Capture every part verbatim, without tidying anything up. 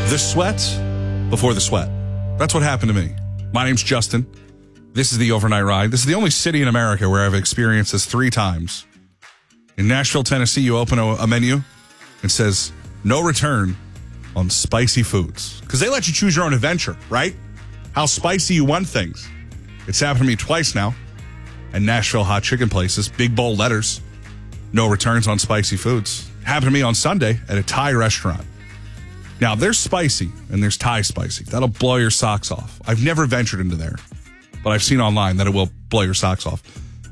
The sweat before the sweat. That's what happened to me. My name's Justin. This is the Overnight Ride. This is the only city in America where I've experienced this three times. In Nashville, Tennessee, you open a, a menu and says, no return on spicy foods. Because they let you choose your own adventure, right? How spicy you want things. It's happened to me twice now. And Nashville hot chicken places, big bold letters, no returns on spicy foods. Happened to me on Sunday at a Thai restaurant. Now, there's spicy and there's Thai spicy. That'll blow your socks off. I've never ventured into there, but I've seen online that it will blow your socks off.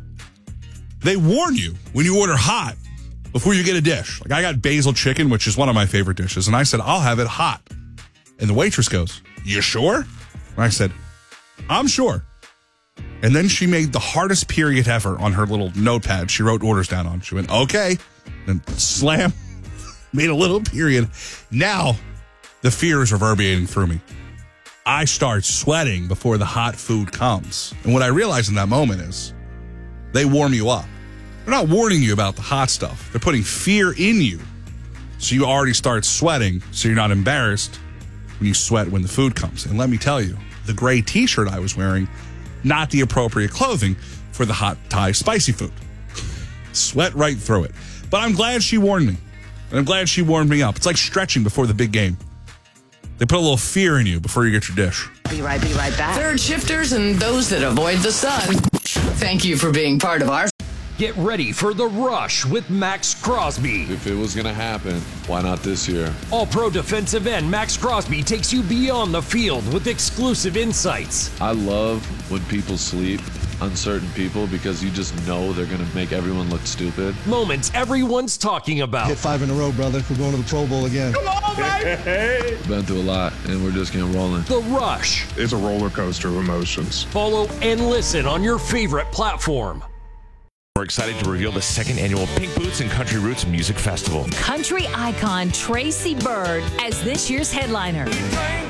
They warn you when you order hot before you get a dish. Like I got basil chicken, which is one of my favorite dishes, and I said, I'll have it hot. And the waitress goes, you sure? And I said, I'm sure. And then she made the hardest period ever on her little notepad she wrote orders down on. She went, okay, then slam, made a little period. Now, the fear is reverberating through me. I start sweating before the hot food comes. And what I realize in that moment is they warm you up. They're not warning you about the hot stuff. They're putting fear in you. So you already start sweating, so you're not embarrassed when you sweat when the food comes. And let me tell you, the gray t-shirt I was wearing, not the appropriate clothing for the hot Thai spicy food. Sweat right through it. But I'm glad she warned me. And I'm glad she warmed me up. It's like stretching before the big game. They put a little fear in you before you get your dish. Be right, be right back. Third shifters and those that avoid the sun. Thank you for being part of our... Get ready for The Rush with Max Crosby. If it was going to happen, why not this year? All-pro defensive end Max Crosby takes you beyond the field with exclusive insights. I love when people sleep on certain people because you just know they're going to make everyone look stupid. Moments everyone's talking about. Hit five in a row, brother. We're going to the Pro Bowl again. Come on, baby! Been through a lot, and we're just getting rolling. The Rush. It's a roller coaster of emotions. Follow and listen on your favorite platform. We're excited to reveal the second annual Pink Boots and Country Roots Music Festival. Country icon Tracy Byrd as this year's headliner.